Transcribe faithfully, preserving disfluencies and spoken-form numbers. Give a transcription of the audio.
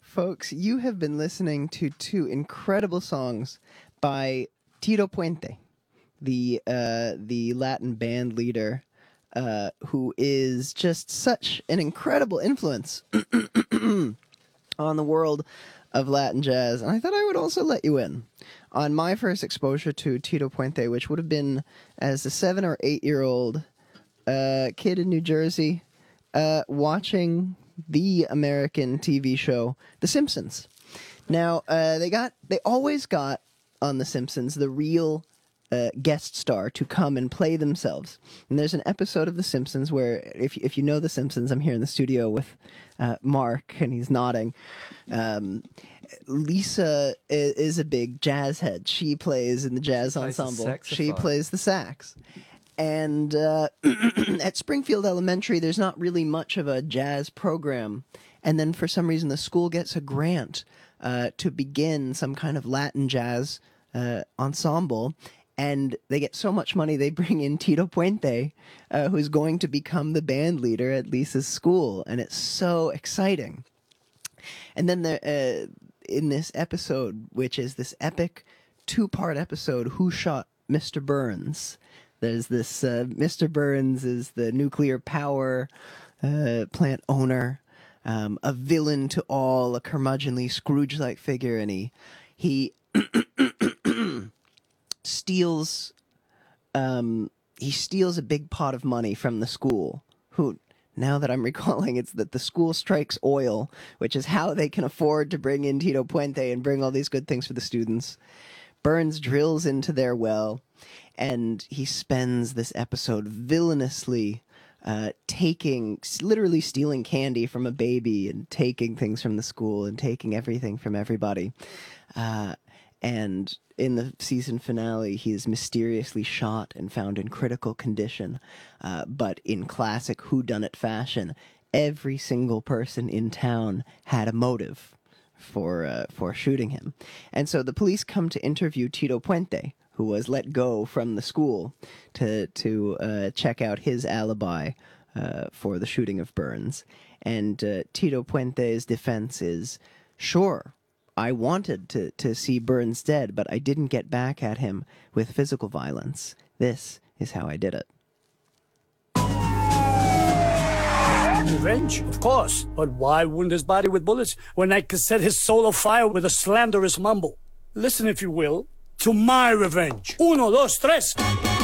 Folks, you have been listening to two incredible songs by Tito Puente, the uh, the Latin band leader, uh, who is just such an incredible influence on the world of Latin jazz. And I thought I would also let you in on my first exposure to Tito Puente, which would have been as a seven or eight year old uh, kid in New Jersey uh, watching the American T V show The Simpsons. Now, uh, they got they always got on The Simpsons the real uh, guest star to come and play themselves. And there's an episode of The Simpsons where, if if you know The Simpsons, I'm here in the studio with uh, Mark, and he's nodding. Um, Lisa is, is a big jazz head. She plays in the jazz She plays the ensemble. She saxophone. plays the sax. And uh, at Springfield Elementary, there's not really much of a jazz program. And then for some reason, the school gets a grant uh, to begin some kind of Latin jazz uh, ensemble. And they get so much money, they bring in Tito Puente, uh, who's going to become the band leader at Lisa's school. And it's so exciting. And then there, uh, in this episode, which is this epic two-part episode, Who Shot Mister Burns? There's this, uh, Mister Burns is the nuclear power uh, plant owner, um, a villain to all, a curmudgeonly Scrooge-like figure, and he, he steals, um, he steals a big pot of money from the school, who, now that I'm recalling, it's that the school strikes oil, which is how they can afford to bring in Tito Puente and bring all these good things for the students. Burns drills into their well, and he spends this episode villainously uh, taking, literally stealing candy from a baby and taking things from the school and taking everything from everybody. Uh, and in the season finale, he is mysteriously shot and found in critical condition. Uh, but in classic whodunit fashion, every single person in town had a motive for uh, for shooting him. And so the police come to interview Tito Puente, who was let go from the school to to uh, check out his alibi uh, for the shooting of Burns. And uh, Tito Puente's defense is, sure, I wanted to, to see Burns dead, but I didn't get back at him with physical violence. This is how I did it. Revenge, of course. But why wound his body with bullets when I could set his soul afire with a slanderous mumble? Listen, if you will, to my revenge. Uno, dos, tres.